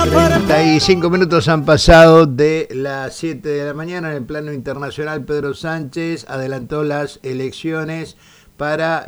35 minutos han pasado de las 7 de la mañana. En el plano internacional, Pedro Sánchez adelantó las elecciones para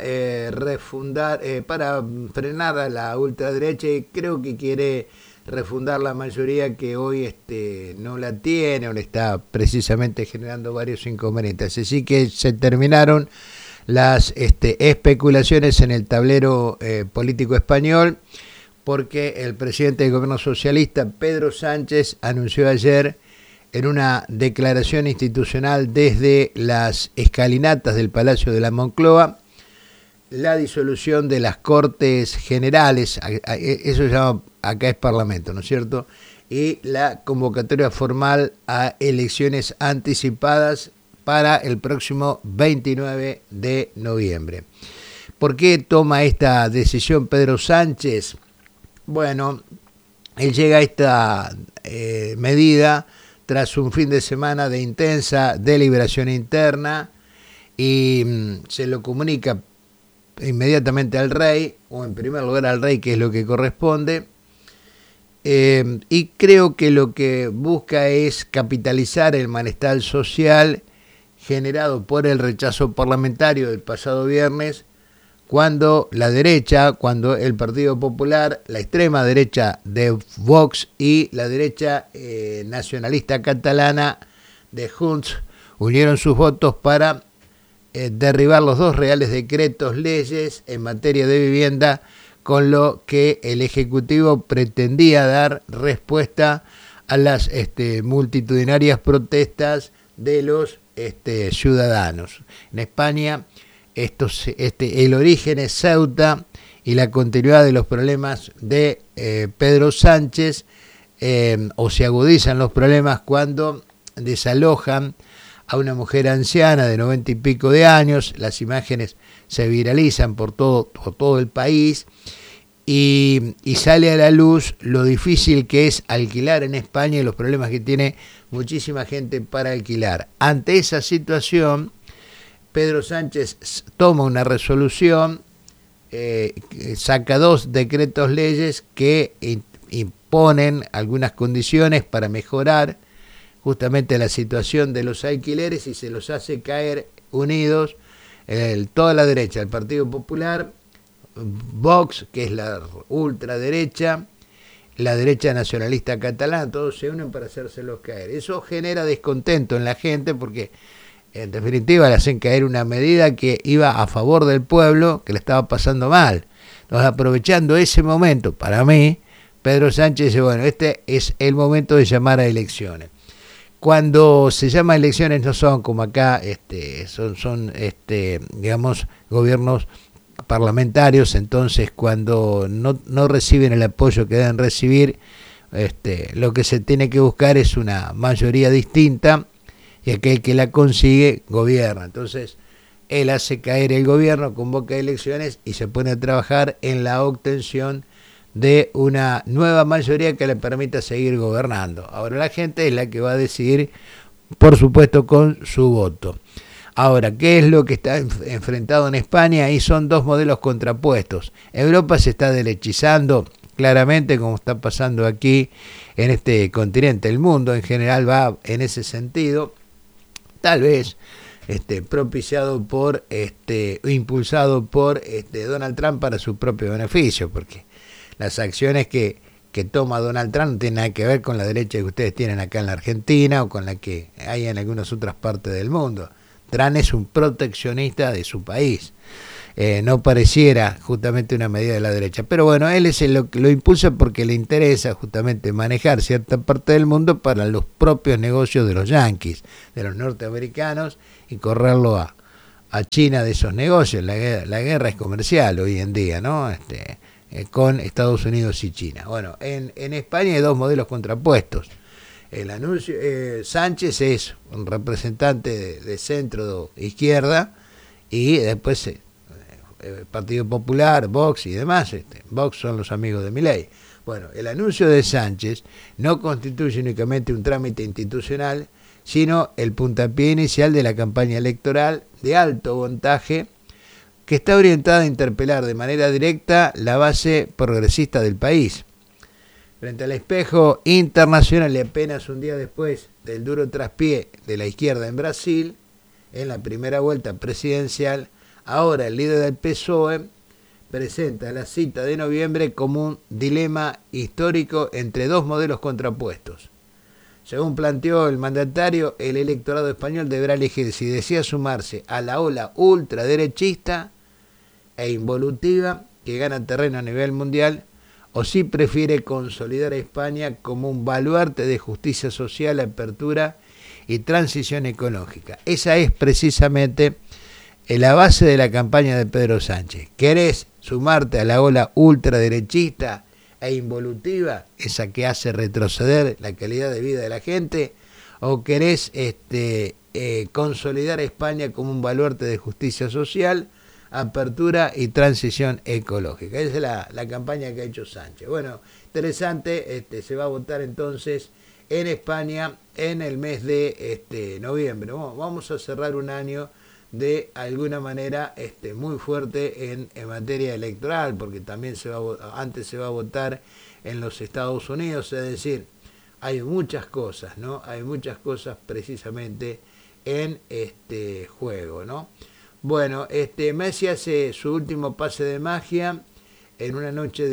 para frenar a la ultraderecha, y creo que quiere refundar la mayoría que hoy no la tiene, o le está precisamente generando varios inconvenientes. Así que se terminaron las especulaciones en el tablero político español, porque el presidente del gobierno socialista, Pedro Sánchez, anunció ayer en una declaración institucional desde las escalinatas del Palacio de la Moncloa la disolución de las Cortes Generales, eso se llama, acá es Parlamento, ¿no es cierto?, y la convocatoria formal a elecciones anticipadas para el próximo 29 de noviembre. ¿Por qué toma esta decisión Pedro Sánchez? Bueno, él llega a esta medida tras un fin de semana de intensa deliberación interna, y se lo comunica inmediatamente al rey, o en primer lugar al rey, que es lo que corresponde, y creo que lo que busca es capitalizar el malestar social generado por el rechazo parlamentario del pasado viernes, cuando la derecha, cuando el Partido Popular, la extrema derecha de Vox y la derecha nacionalista catalana de Junts unieron sus votos para derribar los dos reales decretos leyes en materia de vivienda, con lo que el Ejecutivo pretendía dar respuesta a las multitudinarias protestas de los ciudadanos. En España, el origen es Ceuta, y la continuidad de los problemas de Pedro Sánchez, o se agudizan los problemas cuando desalojan a una mujer anciana de 90 y pico de años. Las imágenes se viralizan por todo el país, y sale a la luz lo difícil que es alquilar en España y los problemas que tiene muchísima gente para alquilar. Ante esa situación, Pedro Sánchez toma una resolución, saca dos decretos leyes que imponen algunas condiciones para mejorar justamente la situación de los alquileres, y se los hace caer unidos toda la derecha, el Partido Popular, Vox, que es la ultraderecha, la derecha nacionalista catalana, todos se unen para hacérselos caer. Eso genera descontento en la gente, porque en definitiva le hacen caer una medida que iba a favor del pueblo, que le estaba pasando mal. Entonces, aprovechando ese momento, para mí, Pedro Sánchez dice, bueno, este es el momento de llamar a elecciones. Cuando se llama elecciones no son como acá, son digamos, gobiernos parlamentarios. Entonces, cuando no reciben el apoyo que deben recibir, lo que se tiene que buscar es una mayoría distinta, y aquel que la consigue gobierna. Entonces, él hace caer el gobierno, convoca elecciones y se pone a trabajar en la obtención de una nueva mayoría que le permita seguir gobernando. Ahora la gente es la que va a decidir, por supuesto, con su voto. Ahora, ¿qué es lo que está enfrentado en España? Y son dos modelos contrapuestos. Europa se está derechizando claramente, como está pasando aquí en este continente. El mundo en general va en ese sentido, tal vez propiciado por impulsado por Donald Trump para su propio beneficio, porque las acciones que toma Donald Trump no tienen nada que ver con la derecha que ustedes tienen acá en la Argentina, o con la que hay en algunas otras partes del mundo. Trump es un proteccionista de su país. No pareciera justamente una medida de la derecha, pero bueno, él es el que lo impulsa porque le interesa justamente manejar cierta parte del mundo para los propios negocios de los yanquis, de los norteamericanos, y correrlo a China de esos negocios. La guerra es comercial hoy en día, ¿no? Con Estados Unidos y China. Bueno, en España hay dos modelos contrapuestos. El anuncio, Sánchez es un representante de centro izquierda, y después Partido Popular, Vox y demás. Vox son los amigos de Milei. Bueno, el anuncio de Sánchez no constituye únicamente un trámite institucional, sino el puntapié inicial de la campaña electoral de alto voltaje, que está orientada a interpelar de manera directa la base progresista del país. frente al espejo internacional y apenas un día después del duro traspié de la izquierda en Brasil, en la primera vuelta presidencial, ahora el líder del PSOE presenta la cita de noviembre como un dilema histórico entre dos modelos contrapuestos. Según planteó el mandatario, el electorado español deberá elegir si desea sumarse a la ola ultraderechista e involutiva que gana terreno a nivel mundial o si prefiere consolidar a España como un baluarte de justicia social, apertura y transición ecológica. Esa es precisamente la base de la campaña de Pedro Sánchez. ¿Querés sumarte a la ola ultraderechista e involutiva, esa que hace retroceder la calidad de vida de la gente? ¿O querés consolidar a España como un baluarte de justicia social, apertura y transición ecológica? Esa es la campaña que ha hecho Sánchez. Bueno, interesante, se va a votar entonces en España en el mes de noviembre. Vamos a cerrar un año de alguna manera muy fuerte en materia electoral, porque también antes se va a votar en los Estados Unidos, es decir, hay muchas cosas, ¿no? Hay muchas cosas precisamente en este juego, ¿no? Bueno, Messi hace su último pase de magia en una noche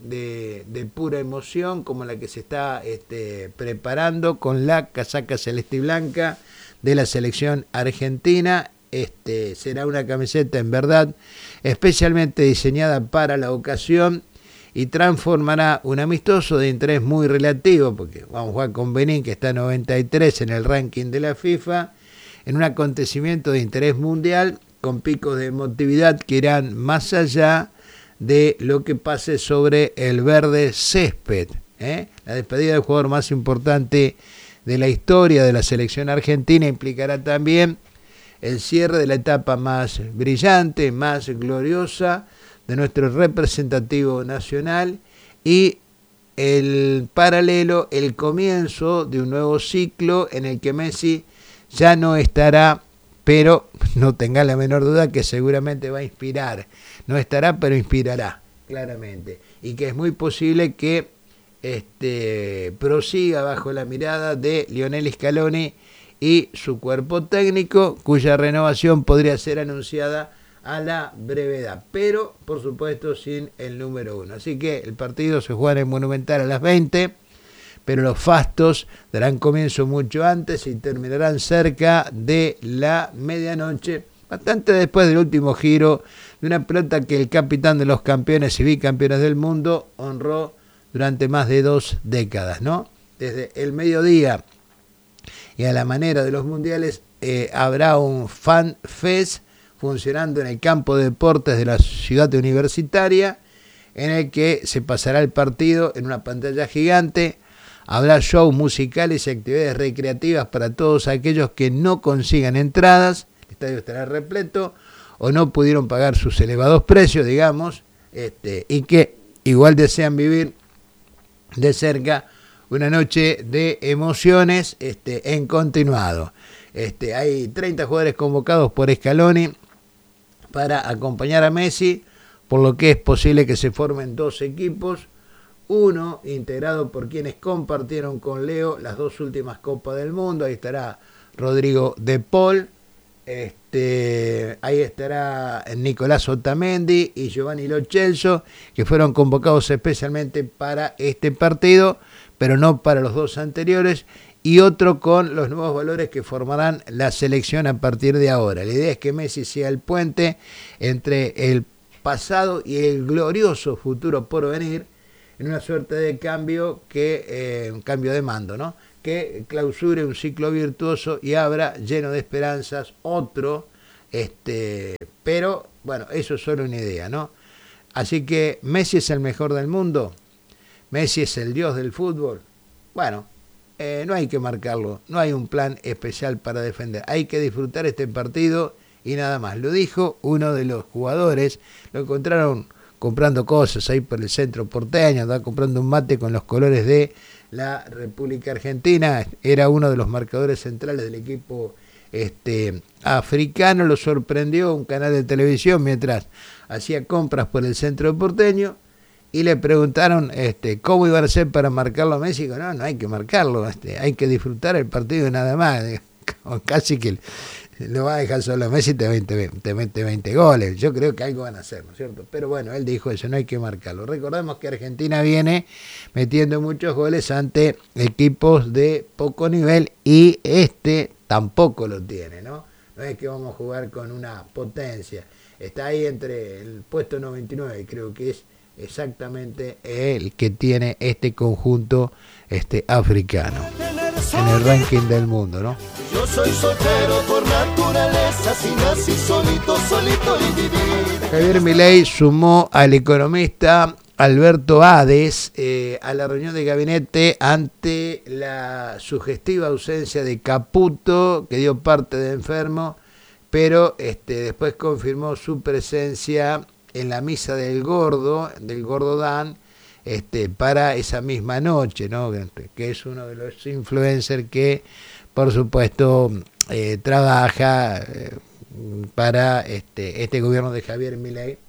de pura emoción, como la que se está preparando con la casaca celeste y blanca de la selección argentina. Será una camiseta en verdad especialmente diseñada para la ocasión y transformará un amistoso de interés muy relativo, porque vamos a jugar con Benín, que está 93 en el ranking de la FIFA, en un acontecimiento de interés mundial con picos de emotividad que irán más allá de lo que pase sobre el verde césped. La despedida del jugador más importante de la historia de la selección argentina implicará también el cierre de la etapa más brillante, más gloriosa de nuestro representativo nacional y el paralelo, el comienzo de un nuevo ciclo en el que Messi ya no estará, pero no tenga la menor duda que seguramente va a inspirar. No estará, pero inspirará, claramente. Y que es muy posible que prosiga bajo la mirada de Lionel Scaloni y su cuerpo técnico, cuya renovación podría ser anunciada a la brevedad, pero por supuesto sin el número 1. Así que el partido se juega en el Monumental a las 20, pero los fastos darán comienzo mucho antes y terminarán cerca de la medianoche, bastante después del último giro de una pelota que el capitán de los campeones y bicampeones del mundo honró durante más de 2 décadas, ¿no? Desde el mediodía y a la manera de los mundiales habrá un fan fest funcionando en el campo de deportes de la ciudad universitaria, en el que se pasará el partido en una pantalla gigante. Habrá shows musicales y actividades recreativas para todos aquellos que no consigan entradas. El estadio estará repleto o no pudieron pagar sus elevados precios, digamos, y que igual desean vivir de cerca una noche de emociones en continuado. Hay 30 jugadores convocados por Scaloni para acompañar a Messi, por lo que es posible que se formen 2 equipos, uno integrado por quienes compartieron con Leo las 2 últimas Copas del Mundo. Ahí estará Rodrigo de Paul, ahí estará Nicolás Otamendi y Giovanni Lo Celso, que fueron convocados especialmente para este partido, pero no para los 2 anteriores, y otro con los nuevos valores que formarán la selección a partir de ahora. La idea es que Messi sea el puente entre el pasado y el glorioso futuro por venir, en una suerte de cambio un cambio de mando, ¿no? Que clausure un ciclo virtuoso y abra lleno de esperanzas otro, pero bueno, eso es solo una idea, ¿no? Así que Messi es el mejor del mundo, Messi es el dios del fútbol. Bueno, no hay que marcarlo, no hay un plan especial para defender, hay que disfrutar este partido y nada más. Lo dijo uno de los jugadores, lo encontraron comprando cosas ahí por el centro porteño, estaba comprando un mate con los colores de la República Argentina, era uno de los marcadores centrales del equipo africano. Lo sorprendió un canal de televisión mientras hacía compras por el centro porteño y le preguntaron cómo iban a hacer para marcarlo a Messi. Digo, no hay que marcarlo, hay que disfrutar el partido y nada más. Casi que lo va a dejar solo a Messi, te mete 20 goles. Yo creo que algo van a hacer, ¿no es cierto? Pero bueno, él dijo eso, no hay que marcarlo. Recordemos que Argentina viene metiendo muchos goles ante equipos de poco nivel y tampoco lo tiene, ¿no? No es que vamos a jugar con una potencia. Está ahí entre el puesto 99, creo que es exactamente el que tiene este conjunto africano en el ranking del mundo, ¿no? Yo soy soltero por naturaleza, si nací solito y viví. Javier Milei sumó al economista Alberto Ades a la reunión de gabinete ante la sugestiva ausencia de Caputo, que dio parte de enfermo, pero después confirmó su presencia en la misa del Gordo Dan, para esa misma noche, ¿no? Que es uno de los influencers que, por supuesto, trabaja para este gobierno de Javier Milei,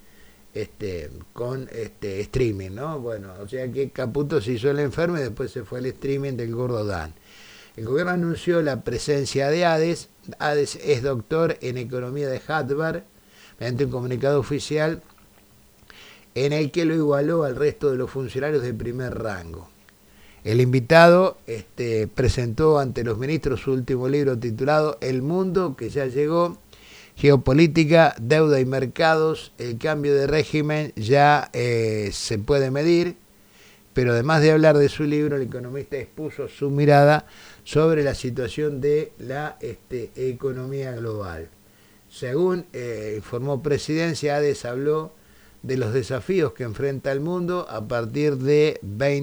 con streaming, ¿no? Bueno, o sea que Caputo se hizo el enfermo y después se fue al streaming del Gordo Dan. El gobierno anunció la presencia de Ades. Ades es doctor en economía de Harvard, mediante un comunicado oficial en el que lo igualó al resto de los funcionarios de primer rango. El invitado presentó ante los ministros su último libro titulado El mundo que ya llegó, geopolítica, deuda y mercados, el cambio de régimen ya se puede medir, pero además de hablar de su libro, el economista expuso su mirada sobre la situación de la economía global. Según informó Presidencia, Ades habló de los desafíos que enfrenta el mundo a partir de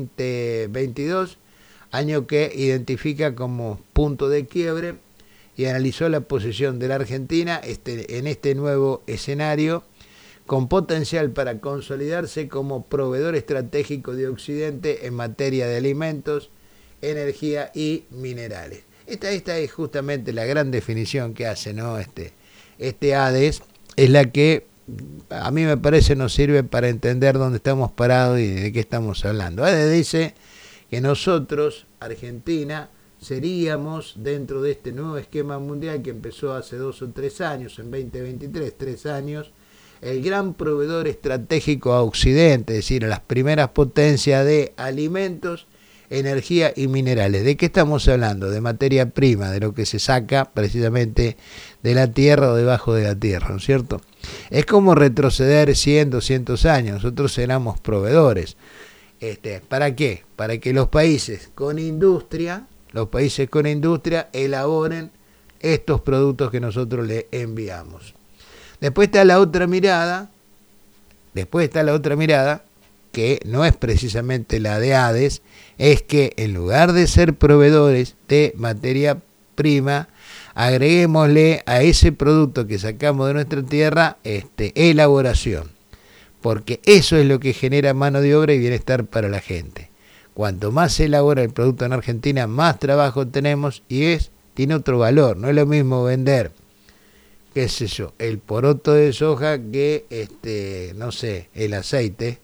2022, año que identifica como punto de quiebre, y analizó la posición de la Argentina en este nuevo escenario, con potencial para consolidarse como proveedor estratégico de Occidente en materia de alimentos, energía y minerales. Esta es justamente la gran definición que hace, ¿no? Ades es la que a mí me parece nos sirve para entender dónde estamos parados y de qué estamos hablando. Ades dice que nosotros, Argentina, seríamos, dentro de este nuevo esquema mundial que empezó hace 2 o 3 años, en 2023, 3 años, el gran proveedor estratégico a Occidente, es decir, a las primeras potencias de alimentos, energía y minerales. ¿De qué estamos hablando? De materia prima, de lo que se saca precisamente de la tierra o debajo de la tierra, ¿no es cierto? Es como retroceder 100, 200 años. Nosotros éramos proveedores. ¿Para qué? Para que los países con industria elaboren estos productos que nosotros le enviamos. Después está la otra mirada, que no es precisamente la de Ades, es que en lugar de ser proveedores de materia prima, agreguémosle a ese producto que sacamos de nuestra tierra elaboración, porque eso es lo que genera mano de obra y bienestar para la gente. Cuanto más se elabora el producto en Argentina, más trabajo tenemos y tiene otro valor. No es lo mismo vender, qué sé yo, el poroto de soja que no sé, el aceite,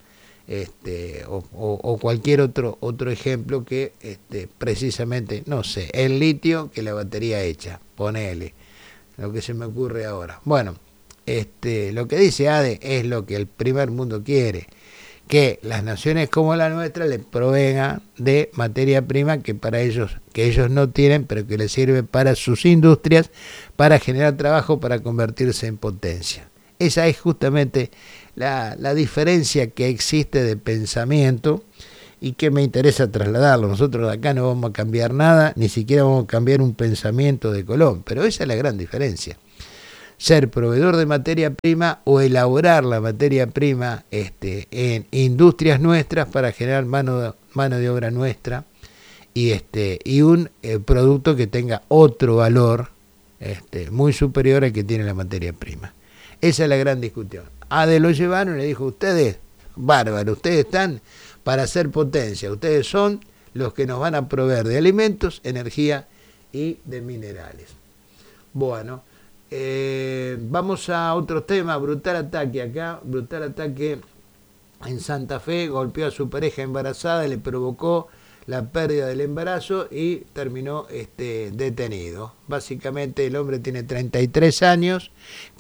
o cualquier otro ejemplo que precisamente, no sé, el litio que la batería hecha, ponele, lo que se me ocurre ahora. Bueno, lo que dice Ades es lo que el primer mundo quiere, que las naciones como la nuestra le provengan de materia prima que ellos no tienen, pero que les sirve para sus industrias, para generar trabajo, para convertirse en potencia. Esa es justamente la diferencia que existe de pensamiento y que me interesa trasladarlo. Nosotros de acá no vamos a cambiar nada, ni siquiera vamos a cambiar un pensamiento de Colón, pero esa es la gran diferencia. Ser proveedor de materia prima o elaborar la materia prima en industrias nuestras para generar mano de obra nuestra y un producto que tenga otro valor muy superior al que tiene la materia prima. Esa es la gran discusión. Ades lo llevaron y le dijo, ustedes, bárbaros, ustedes están para hacer potencia, ustedes son los que nos van a proveer de alimentos, energía y de minerales. Bueno, vamos a otro tema, brutal ataque acá, brutal ataque en Santa Fe, golpeó a su pareja embarazada, le provocó la pérdida del embarazo y terminó detenido. Básicamente el hombre tiene 33 años,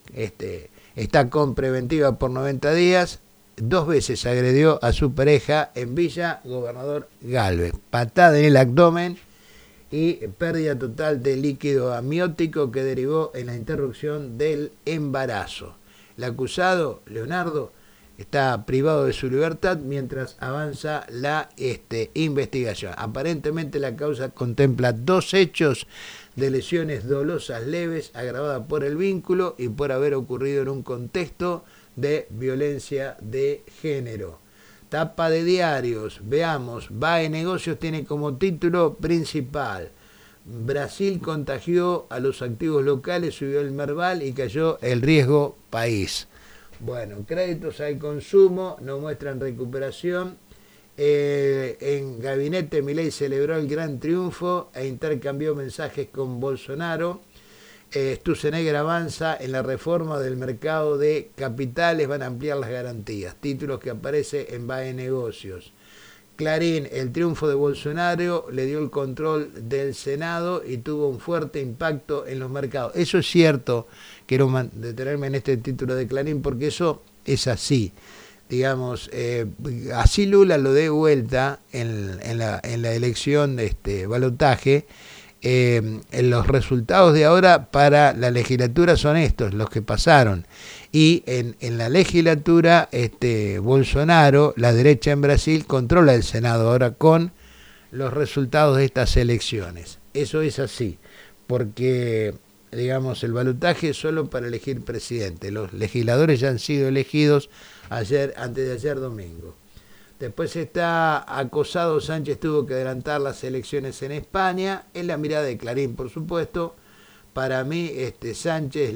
está con preventiva por 90 días, 2 veces agredió a su pareja en Villa Gobernador Galvez, patada en el abdomen y pérdida total de líquido amniótico que derivó en la interrupción del embarazo. El acusado, Leonardo, está privado de su libertad mientras avanza la investigación. Aparentemente la causa contempla 2 hechos de lesiones dolosas leves agravadas por el vínculo y por haber ocurrido en un contexto de violencia de género. Tapa de diarios, veamos, BAE Negocios tiene como título principal: Brasil contagió a los activos locales, subió el Merval y cayó el riesgo país. Bueno, créditos al consumo no muestran recuperación. En gabinete Milei celebró el gran triunfo e intercambió mensajes con Bolsonaro. Sturzenegger avanza en la reforma del mercado de capitales, van a ampliar las garantías. Títulos que aparece en BAE Negocios. Clarín, el triunfo de Bolsonaro le dio el control del Senado y tuvo un fuerte impacto en los mercados. Eso es cierto, quiero detenerme en este título de Clarín porque eso es así. Digamos, así Lula lo dé vuelta en la elección de balotaje. Los resultados de ahora para la legislatura son estos, los que pasaron. Y en la legislatura, Bolsonaro, la derecha en Brasil, controla el Senado ahora con los resultados de estas elecciones. Eso es así, porque, digamos, el balotaje es solo para elegir presidente. Los legisladores ya han sido elegidos antes de ayer domingo. Después está acosado, Sánchez tuvo que adelantar las elecciones en España, en la mirada de Clarín, por supuesto. Para mí, Sánchez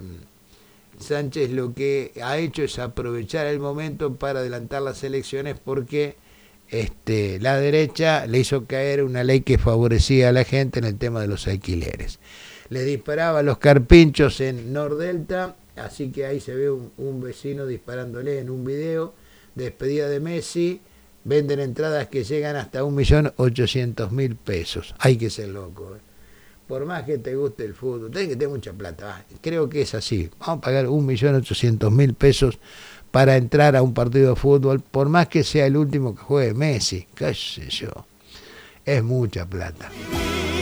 lo que ha hecho es aprovechar el momento para adelantar las elecciones porque la derecha le hizo caer una ley que favorecía a la gente en el tema de los alquileres. Le disparaba a los carpinchos en Nordelta, así que ahí se ve un vecino disparándole en un video. Despedida de Messi, venden entradas que llegan hasta 1.800.000 pesos. Hay que ser loco. Por más que te guste el fútbol, tenés que tener mucha plata. Creo que es así. Vamos a pagar 1.800.000 pesos para entrar a un partido de fútbol, por más que sea el último que juegue Messi. Qué sé yo. Es mucha plata.